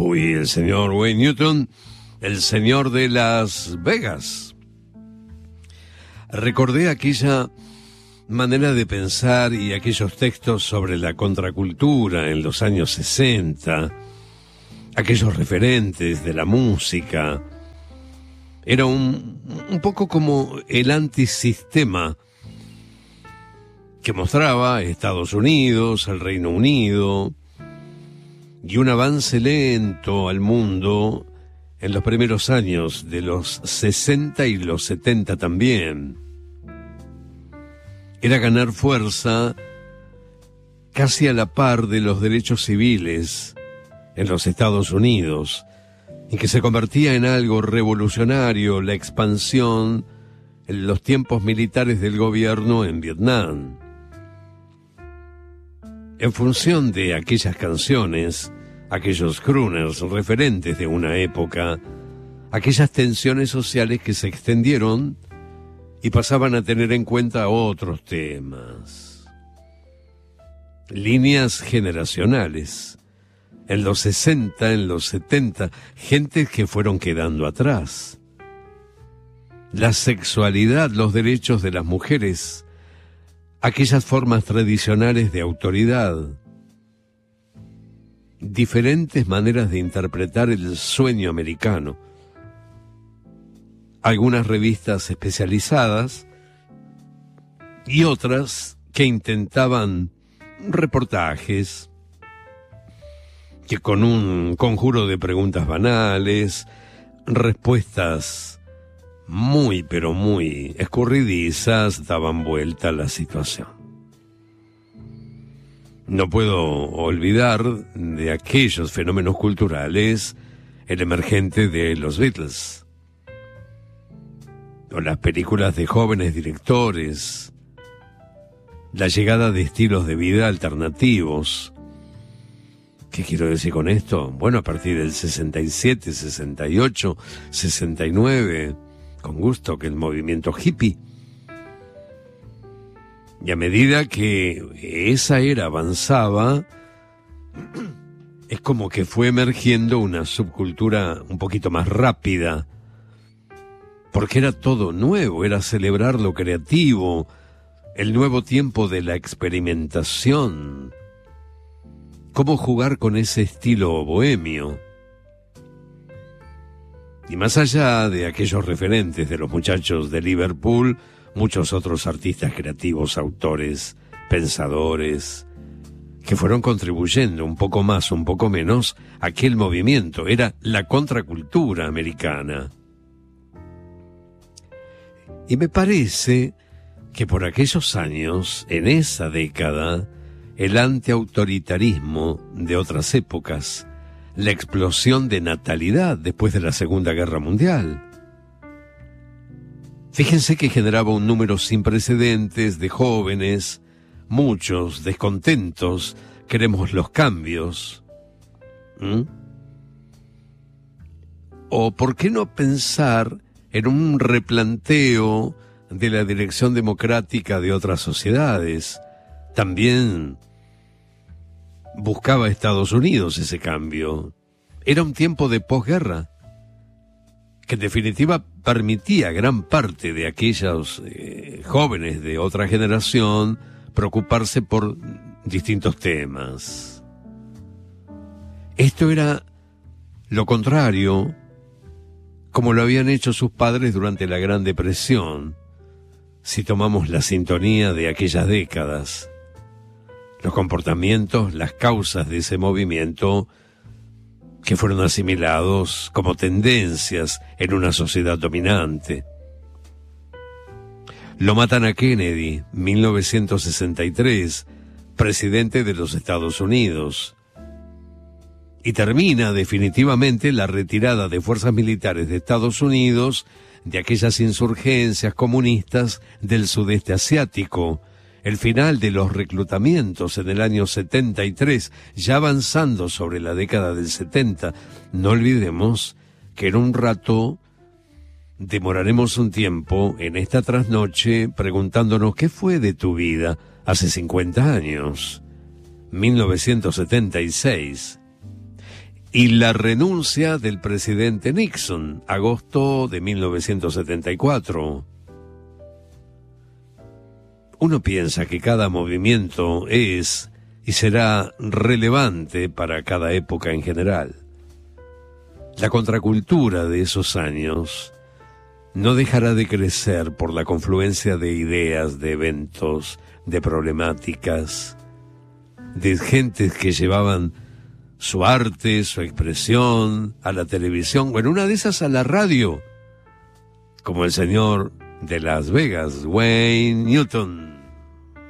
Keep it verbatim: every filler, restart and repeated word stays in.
Uy, el señor Wayne Newton, el señor de Las Vegas. Recordé aquella manera de pensar y aquellos textos sobre la contracultura en los años sesenta, aquellos referentes de la música. Era un, un poco como el antisistema que mostraba Estados Unidos, el Reino Unido, y un avance lento al mundo en los primeros años de los sesenta y los setenta también. Era ganar fuerza casi a la par de los derechos civiles en los Estados Unidos, y que se convertía en algo revolucionario la expansión en los tiempos militares del gobierno en Vietnam. En función de aquellas canciones, aquellos crooners referentes de una época, aquellas tensiones sociales que se extendieron y pasaban a tener en cuenta otros temas. Líneas generacionales. En los sesenta, en los setenta, gentes que fueron quedando atrás. La sexualidad, los derechos de las mujeres, aquellas formas tradicionales de autoridad, diferentes maneras de interpretar el sueño americano. Algunas revistas especializadas y otras que intentaban reportajes que con un conjuro de preguntas banales, respuestas muy pero muy escurridizas, daban vuelta a la situación. No puedo olvidar de aquellos fenómenos culturales el emergente de los Beatles, o las películas de jóvenes directores, la llegada de estilos de vida alternativos. ¿Qué quiero decir con esto? Bueno, a partir del sesenta y siete, sesenta y ocho, sesenta y nueve, con gusto que el movimiento hippie. Y a medida que esa era avanzaba, es como que fue emergiendo una subcultura un poquito más rápida, porque era todo nuevo, era celebrar lo creativo, el nuevo tiempo de la experimentación. Cómo jugar con ese estilo bohemio. Y más allá de aquellos referentes de los muchachos de Liverpool, muchos otros artistas creativos, autores, pensadores, que fueron contribuyendo un poco más, un poco menos, a aquel movimiento. Era la contracultura americana. Y me parece que por aquellos años, en esa década, el antiautoritarismo de otras épocas, la explosión de natalidad después de la Segunda Guerra Mundial. Fíjense que generaba un número sin precedentes de jóvenes, muchos descontentos, queremos los cambios. ¿Mm? O ¿por qué no pensar en un replanteo de la dirección democrática de otras sociedades? También buscaba Estados Unidos ese cambio. Era un tiempo de posguerra que en definitiva permitía a gran parte de aquellos eh, jóvenes de otra generación preocuparse por distintos temas. Esto era lo contrario, como lo habían hecho sus padres durante la Gran Depresión, si tomamos la sintonía de aquellas décadas. Los comportamientos, las causas de ese movimiento que fueron asimilados como tendencias en una sociedad dominante. Lo matan a Kennedy, mil novecientos sesenta y tres, presidente de los Estados Unidos. Y termina definitivamente la retirada de fuerzas militares de Estados Unidos de aquellas insurgencias comunistas del sudeste asiático, el final de los reclutamientos en el año setenta y tres, ya avanzando sobre la década del setenta. No olvidemos que en un rato demoraremos un tiempo en esta trasnoche preguntándonos qué fue de tu vida hace cincuenta años, mil novecientos setenta y seis. y la renuncia del presidente Nixon, agosto de mil novecientos setenta y cuatro. Uno piensa que cada movimiento es y será relevante para cada época en general. La contracultura de esos años no dejará de crecer por la confluencia de ideas, de eventos, de problemáticas, de gentes que llevaban su arte, su expresión a la televisión, o en una de esas a la radio, como el señor de Las Vegas, Wayne Newton.